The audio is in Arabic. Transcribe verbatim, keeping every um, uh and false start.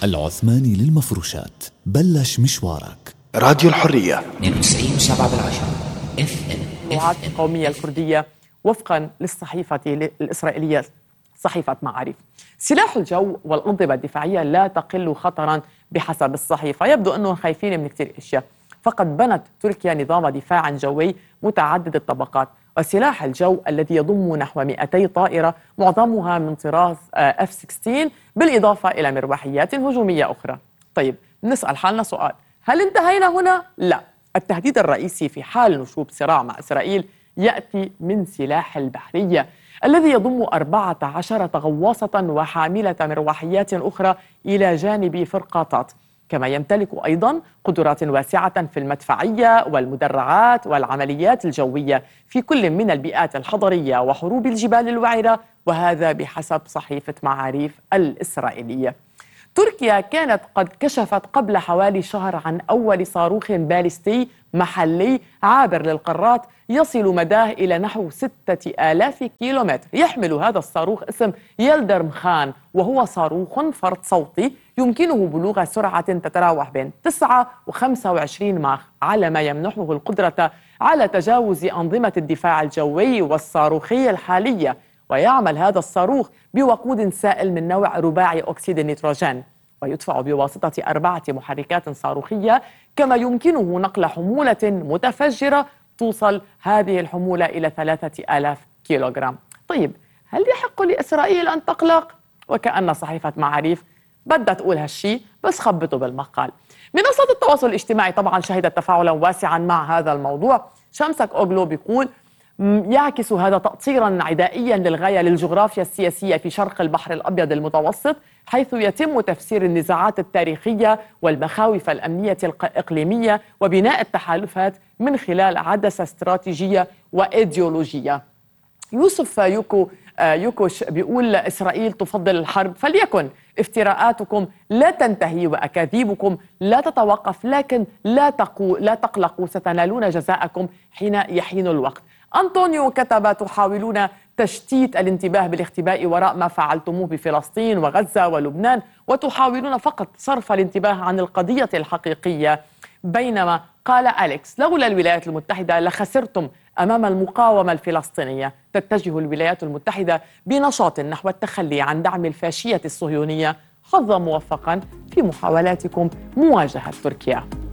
العثماني للمفروشات. بلش مشوارك. راديو الحرية اثنين وتسعين فاصلة سبعة بالعشرة اف ام. الجماعات القومية الكردية وفقا للصحيفة الإسرائيلية صحيفة معاريف. سلاح الجو والأنظمة الدفاعية لا تقل خطرا بحسب الصحيفة. يبدو أنهم خايفين من كثير أشياء. فقد بنت تركيا نظام دفاع جوي متعدد الطبقات، وسلاح الجو الذي يضم نحو مئتي طائرة معظمها من طراز إف ستة عشر بالإضافة إلى مروحيات هجومية أخرى. طيب نسأل حالنا سؤال، هل انتهينا هنا؟ لا. التهديد الرئيسي في حال نشوب صراع مع إسرائيل يأتي من سلاح البحرية الذي يضم أربعة عشر غواصة وحاملة مروحيات أخرى إلى جانب فرقاطات، كما يمتلك أيضا قدرات واسعة في المدفعية والمدرعات والعمليات الجوية في كل من البيئات الحضرية وحروب الجبال الوعرة، وهذا بحسب صحيفة معاريف الإسرائيلية. تركيا كانت قد كشفت قبل حوالي شهر عن أول صاروخ باليستي محلي عابر للقارات يصل مداه إلى نحو ستة آلاف كيلومتر. يحمل هذا الصاروخ اسم يلدرم خان، وهو صاروخ فرد صوتي يمكنه بلوغ سرعة تتراوح بين تسعة وخمسة وعشرين ماخ، على ما يمنحه القدرة على تجاوز أنظمة الدفاع الجوي والصاروخي الحالية. ويعمل هذا الصاروخ بوقود سائل من نوع رباعي أكسيد النيتروجين، ويدفع بواسطة أربعة محركات صاروخية، كما يمكنه نقل حمولة متفجرة توصل هذه الحمولة إلى ثلاثة آلاف كيلوغرام. طيب هل يحق لإسرائيل أن تقلق؟ وكأن صحيفة معاريف بدها تقول هالشي بس خبطوا بالمقال. منصات التواصل الاجتماعي طبعا شهدت تفاعلا واسعا مع هذا الموضوع. شمسك أوغلو بيقول يعكس هذا تأطيرا عدائيا للغاية للجغرافيا السياسية في شرق البحر الأبيض المتوسط، حيث يتم تفسير النزاعات التاريخية والمخاوف الأمنية الإقليمية وبناء التحالفات من خلال عدسة استراتيجية وإيديولوجية. يوسف يوكو يوكوش بيقول إسرائيل تفضل الحرب، فليكن افتراءاتكم لا تنتهي وأكاذيبكم لا تتوقف، لكن لا تقو لا تقلقوا، ستنالون جزاءكم حين يحين الوقت. أنطونيو كتب تحاولون تشتيت الانتباه بالاختباء وراء ما فعلتموه بفلسطين وغزة ولبنان، وتحاولون فقط صرف الانتباه عن القضية الحقيقية. بينما قال أليكس لولا الولايات المتحدة لخسرتم أمام المقاومة الفلسطينية. تتجه الولايات المتحدة بنشاط نحو التخلي عن دعم الفاشية الصهيونية. حظا موفقا في محاولاتكم مواجهة تركيا.